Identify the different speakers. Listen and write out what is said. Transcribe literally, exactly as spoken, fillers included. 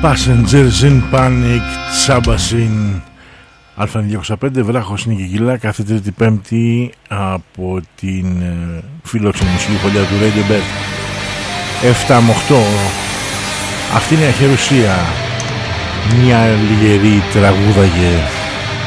Speaker 1: Passengers in Panic, Τσάμπασιν. Α διακόσια πέντε, βράχος είναι και κιλά, κάθε Τρίτη Πέμπτη από την φιλόξενη μουσική φωλιά του Radio Bet επτά με οκτώ. Αυτή είναι η αχερουσία. Μια λιγερή τραγούδαγε